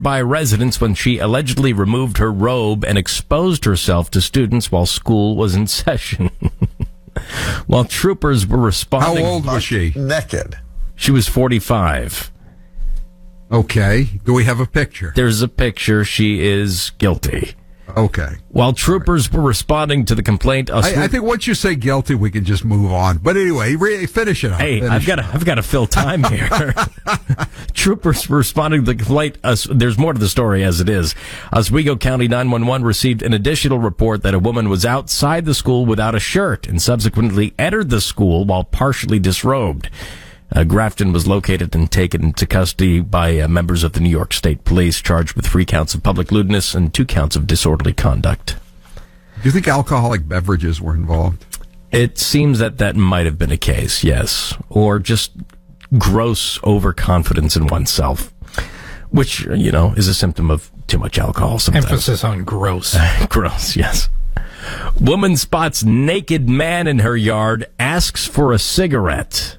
by residents when she allegedly removed her robe and exposed herself to students while school was in session. While troopers were responding... How old was she? Naked. She was 45. Okay. Do we have a picture? There's a picture. She is guilty. Okay. While troopers were responding to the complaint... I think once you say guilty, we can just move on. But anyway, finish it up. Hey, I've got to fill time here. Troopers were responding to the complaint. There's more to the story as it is. Oswego County 911 received an additional report that a woman was outside the school without a shirt and subsequently entered the school while partially disrobed. Grafton was located and taken into custody by members of the New York State Police, charged with 3 counts of public lewdness and 2 counts of disorderly conduct. Do you think alcoholic beverages were involved? It seems that might have been a case, yes. Or just gross overconfidence in oneself, which, is a symptom of too much alcohol sometimes. Emphasis on gross. Gross, yes. Woman spots naked man in her yard, asks for a cigarette.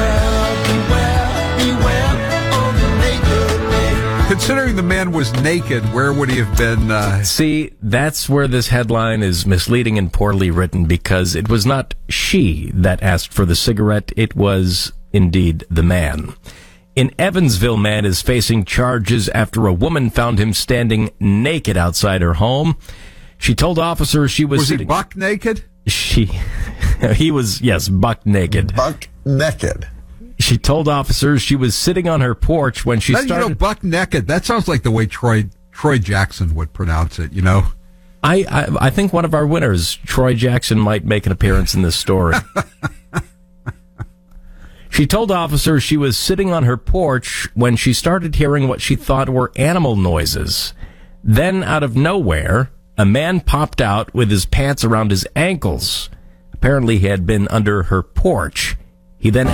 Considering the man was naked, where would he have been? See, that's where this headline is misleading and poorly written, because it was not she that asked for the cigarette. It was indeed the man. In Evansville, man is facing charges after a woman found him standing naked outside her home. She told officers she was he buck naked? He was, yes, buck naked. Buck naked. She told officers she was sitting on her porch when she started... buck naked, that sounds like the way Troy Jackson would pronounce it, I think one of our winners, Troy Jackson, might make an appearance in this story. She told officers she was sitting on her porch when she started hearing what she thought were animal noises. Then, out of nowhere, a man popped out with his pants around his ankles. Apparently, he had been under her porch. He then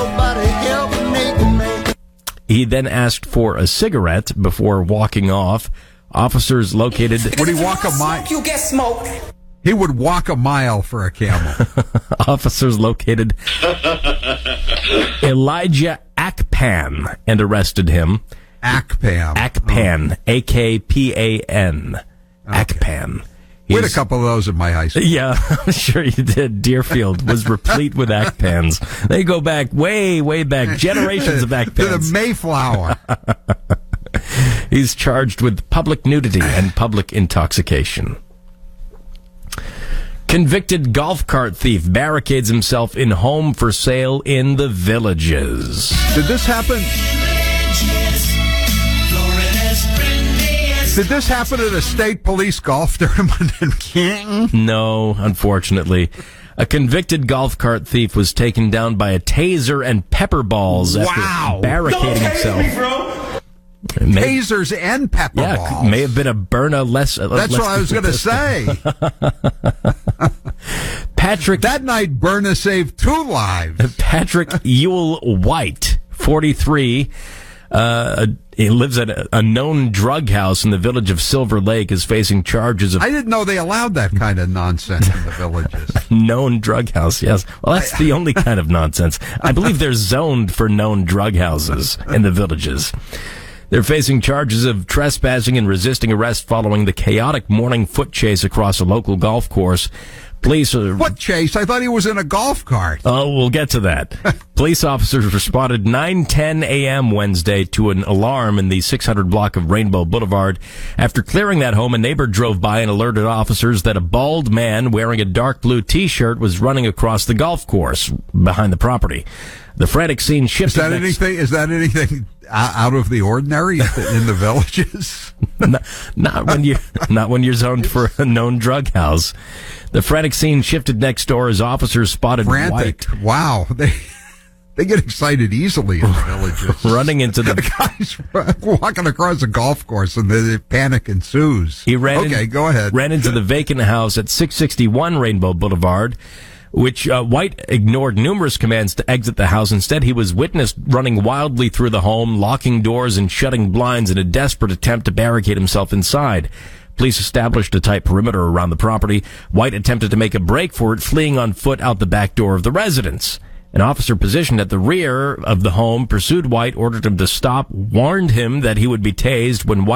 asked for a cigarette before walking off. Officers located... Would he walk a mile? You get smoked. He would walk a mile for a camel. Officers located Elijah Akpan and arrested him. Akpan, A-K-P-A-N. Akpan. We had a couple of those in my high school. Yeah, I'm sure you did. Deerfield was replete with Akpans. They go back way, way back. Generations of Akpans. To the Mayflower. He's charged with public nudity and public intoxication. Convicted golf cart thief barricades himself in home for sale in the Villages. Did this happen? Did this happen at a state police golf tournament in Canton? No, unfortunately. A convicted golf cart thief was taken down by a taser and pepper balls after barricading himself. Tasers and pepper balls. May have been a Berna less. That's what I was going to say. Patrick. That night, Berna saved 2 lives. Patrick Ewell White, 43. He lives at a known drug house in the village of Silver Lake, is facing charges of... I didn't know they allowed that kind of nonsense in the villages. Known drug house, yes. Well, that's the only kind of nonsense. I believe they're zoned for known drug houses in the villages. They're facing charges of trespassing and resisting arrest following the chaotic morning foot chase across a local golf course. Police... What chase? I thought he was in a golf cart. Oh, we'll get to that. Police officers responded 9:10 a.m. Wednesday to an alarm in the 600 block of Rainbow Boulevard. After clearing that home, a neighbor drove by and alerted officers that a bald man wearing a dark blue T-shirt was running across the golf course behind the property. The frantic scene shifted... Is that anything out of the ordinary in the villages? Not when you're zoned for a known drug house. The frantic scene shifted next door as officers spotted White. Wow. They get excited easily in the villages. Running into the guys walking across a golf course and the panic ensues. Go ahead. Ran into the vacant house at 661 Rainbow Boulevard, which White ignored numerous commands to exit the house. Instead, he was witnessed running wildly through the home, locking doors and shutting blinds in a desperate attempt to barricade himself inside. Police established a tight perimeter around the property. White attempted to make a break for it, fleeing on foot out the back door of the residence. An officer positioned at the rear of the home pursued White, ordered him to stop, warned him that he would be tased. When White